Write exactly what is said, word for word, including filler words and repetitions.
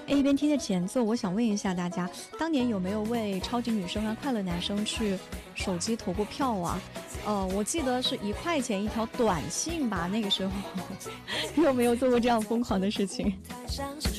哎，一边听着前奏，我想问一下大家，当年有没有为超级女生啊、快乐男生去手机投过票啊？呃，我记得是一块钱一条短信吧，那个时候，你有没有做过这样疯狂的事情？